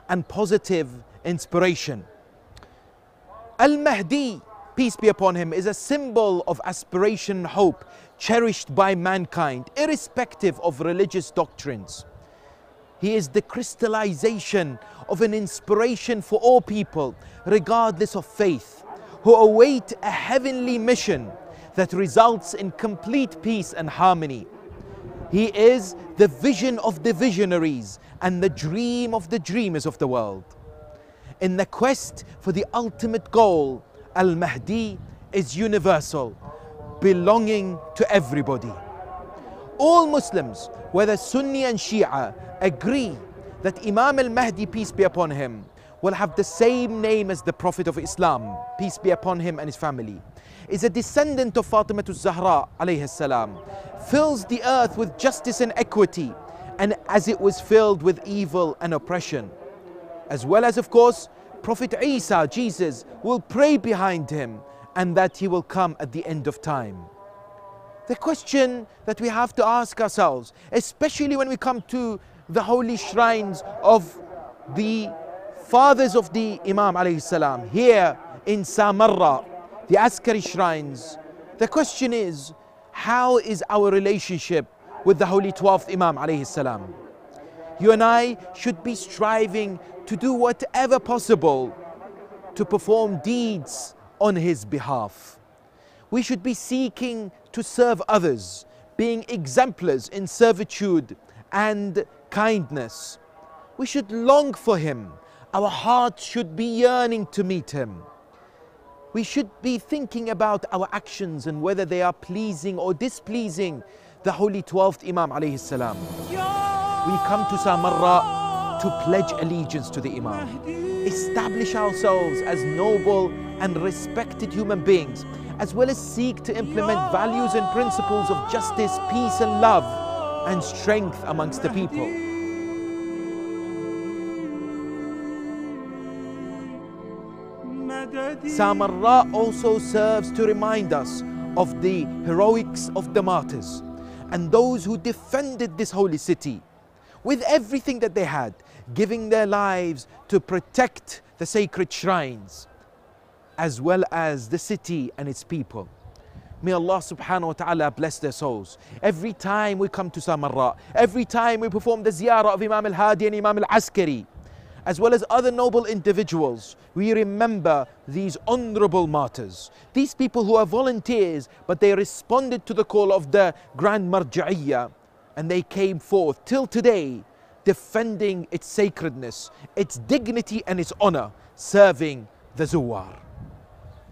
and positive inspiration. Al-Mahdi, peace be upon him, is a symbol of aspiration and hope cherished by mankind, irrespective of religious doctrines. He is the crystallization of an inspiration for all people, regardless of faith, who await a heavenly mission that results in complete peace and harmony. He is the vision of the visionaries and the dream of the dreamers of the world. In the quest for the ultimate goal, Al-Mahdi is universal, belonging to everybody. All Muslims, whether Sunni and Shia, agree that Imam al-Mahdi, peace be upon him, will have the same name as the Prophet of Islam, peace be upon him and his family, is a descendant of Fatima al-Zahra alayhi salam, fills the earth with justice and equity, and as it was filled with evil and oppression. As well as, of course, Prophet Isa, Jesus, will pray behind him, and that he will come at the end of time. The question that we have to ask ourselves, especially when we come to the holy shrines of the fathers of the Imam alayhi salam, here in Samarra, the Askari shrines, the question is, how is our relationship with the holy 12th Imam alayhi salam? You and I should be striving to do whatever possible to perform deeds on his behalf. We should be seeking to serve others, being exemplars in servitude and kindness. We should long for him. Our hearts should be yearning to meet him. We should be thinking about our actions and whether they are pleasing or displeasing the holy 12th Imam alayhi salam. We come to Samarra to pledge allegiance to the Imam, establish ourselves as noble and respected human beings, as well as seek to implement values and principles of justice, peace and love and strength amongst the people. Samarra also serves to remind us of the heroics of the martyrs and those who defended this holy city with everything that they had, giving their lives to protect the sacred shrines, as well as the city and its people. May Allah subhanahu wa ta'ala bless their souls. Every time we come to Samarra, every time we perform the ziyarah of Imam al-Hadi and Imam al-Askari, as well as other noble individuals, we remember these honorable martyrs. These people who are volunteers, but they responded to the call of the Grand Marja'iyya, and they came forth till today, defending its sacredness, its dignity and its honor, serving the Zuwar.